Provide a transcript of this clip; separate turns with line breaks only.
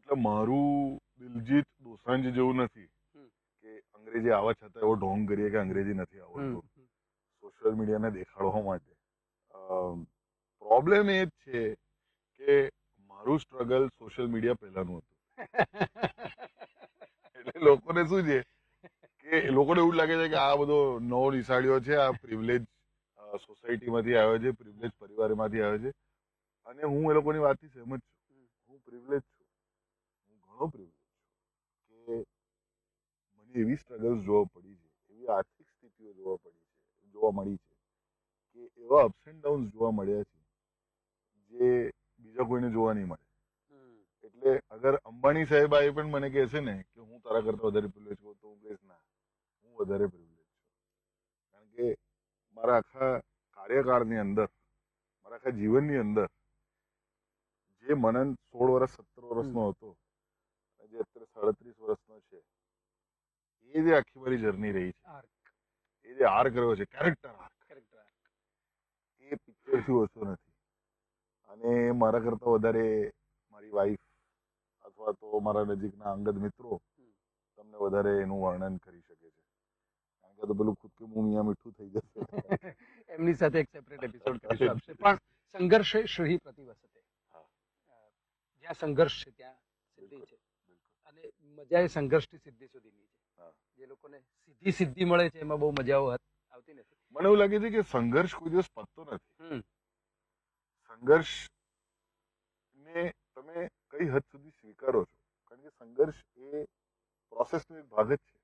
એટલે મારું દિલજીત દોસાંજ જેવું નથી કે અંગ્રેજી આવવા છતાં એવો ઢોંગ કરીએ કે અંગ્રેજી નથી આવડતું સોશિયલ મીડિયાને દેખાડવા માટે. પ્રોબ્લેમ એ જ છે કે મારું સ્ટ્રગલ સોશિયલ મીડિયા પહેલાનું હતું. એટલે લોકોને શું છે કે લોકોને એવું લાગે છે કે આ બધો નવો નિશાળ્યો છે, આ પ્રિવિલેજ સોસાયટીમાંથી આવ્યો છે, પ્રિવિલેજ પરિવારમાંથી આવ્યો છે, અને હું એ લોકોની વાતથી સહેમત છું. હું પ્રિવિલેજ છું, હું ઘણો પ્રિવિલેજ છું કે મને એવી સ્ટ્રગલ્સ જોવા પડી છે, એવી આર્થિક સ્થિતિઓ જોવા મળી છે કે એવા અપ્સ એન્ડ ડાઉન્સ જોવા મળ્યા છે જે બીજા કોઈને જોવા નહીં મળે. એટલે અગર અંબાણી સાહેબ આવી પણ મને કહેશે ને કે હું તારા કરતા વધારે પ્રિવિલેજ છું, તો હું કહીશ ના, હું વધારે પ્રિવિલેજ છું. કારણ કે મારા આખા કાર્યકાળની અંદર, મારા આખા જીવનની અંદર જે મનન 16 વર્ષ 17 વર્ષનો હતો, જે અત્યારે 37 વર્ષનો છે, એ જે આખી મારી જર્ની રહી છે, એ જે આર્ક રહ્યો છે, કેરેક્ટર આર્ક, એ પિક્ચરથી ઓછો નથી. અને મારા કરતા વધારે મારી વાઈફ અથવા તો મારા નજીકના અંગત મિત્રો તમને વધારે એનું વર્ણન કરી શકે છે. કારણ કે તો પેલું ખુદ કે મુંહ મિયા મીઠું થઈ જશે.
એમની સાથે એક સેપરેટ એપિસોડ કરીશું આપશે. પણ સંઘર્ષે શ્રી પ્રતિવસતે. જ્યાં સંઘર્ષ છે ત્યાં સિદ્ધિ છે, અને મજા એ સંઘર્ષથી સિદ્ધિ સુધીની છે. જે લોકોને સીધી સિદ્ધિ મળે છે એમાં બહુ મજાઓ આવતી નથી.
મને એવું લાગે છે કે સંઘર્ષ કોઈ દિવસ પતતો નથી. સંઘર્ષ ને તમે કઈ હદ સુધી સ્વીકારો છો, કારણ કે સંઘર્ષ એ પ્રોસેસનો એક ભાગ જ છે.